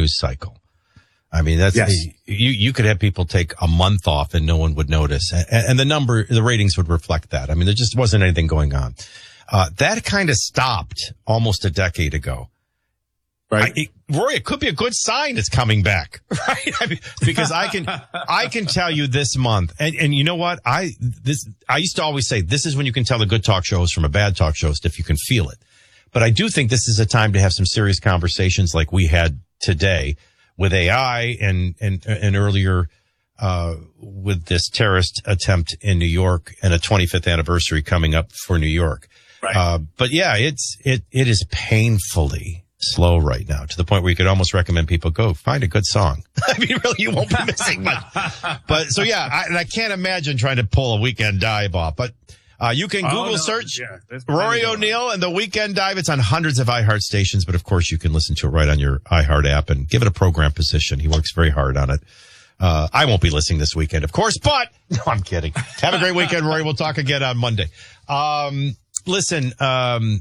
news cycle. I mean, that's you could have people take a month off and no one would notice. And the ratings would reflect that. I mean, there just wasn't anything going on. That kind of stopped almost a decade ago. Right. Roy, it could be a good sign it's coming back, right? I mean, because I can tell you this month, and you know what? I used to always say this is when you can tell a good talk show is from a bad talk show if you can feel it. But I do think this is a time to have some serious conversations like we had today with AI and earlier, with this terrorist attempt in New York and a 25th anniversary coming up for New York. Right. But yeah, it is painfully slow right now to the point where you could almost recommend people go find a good song. I mean, really, you won't be missing much. But so yeah, I can't imagine trying to pull a Weekend Dive off, but you can Google search Rory O'Neill and the Weekend Dive. It's on hundreds of iHeart stations, but of course you can listen to it right on your iHeart app and give it a program position. He works very hard on it. I won't be listening this weekend, of course, but no, I'm kidding. Have a great weekend, Rory. We'll talk again on Monday. Listen, I'm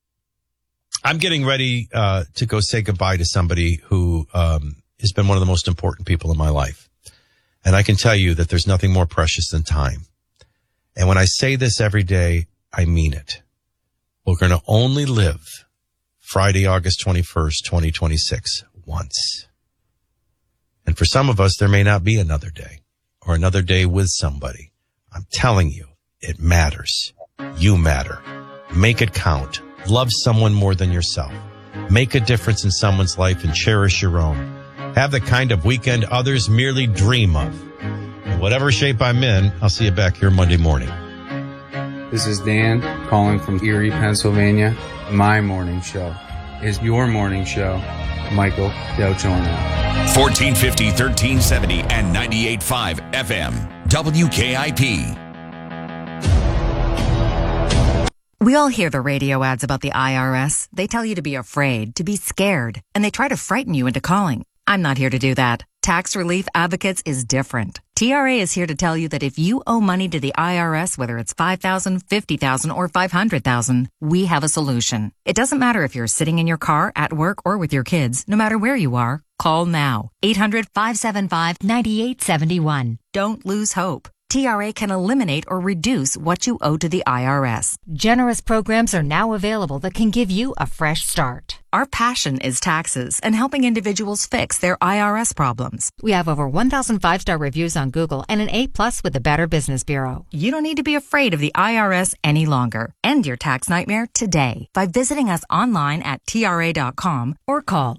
getting ready to go say goodbye to somebody who has been one of the most important people in my life. And I can tell you that there's nothing more precious than time. And when I say this every day, I mean it. We're going to only live Friday, August 21st, 2026 once. And for some of us, there may not be another day or another day with somebody. I'm telling you, it matters. You matter. Make it count. Love someone more than yourself. Make a difference in someone's life and cherish your own. Have the kind of weekend others merely dream of. In whatever shape I'm in, I'll see you back here Monday morning. This is Dan calling from Erie, Pennsylvania. My morning show is your morning show, Michael Del Giorno. 1450, 1370, and 98.5 FM, WKIP. We all hear the radio ads about the IRS. They tell you to be afraid, to be scared, and they try to frighten you into calling. I'm not here to do that. Tax Relief Advocates is different. TRA is here to tell you that if you owe money to the IRS, whether it's $5,000, $50,000, or $500,000, we have a solution. It doesn't matter if you're sitting in your car, at work, or with your kids. No matter where you are, call now. 800-575-9871. Don't lose hope. TRA can eliminate or reduce what you owe to the IRS. Generous programs are now available that can give you a fresh start. Our passion is taxes and helping individuals fix their IRS problems. We have over 1,000 5-star reviews on Google and an A+ with the Better Business Bureau. You don't need to be afraid of the IRS any longer. End your tax nightmare today by visiting us online at TRA.com or call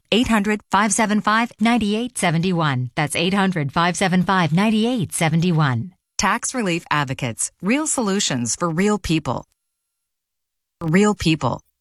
800-575-9871. That's 800-575-9871. Tax Relief Advocates. Real solutions for real people. Real people.